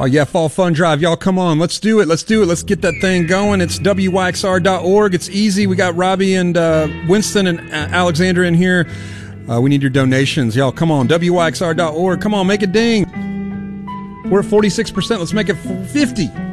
yeah, Fall Fun Drive. Y'all come on. Let's do it. Let's get that thing going. It's WYXR.org. It's easy. We got Robbie and Winston and Alexandra in here. We need your donations. Y'all come on. WYXR.org. Come on, make it ding. We're at 46%. Let's make it 50.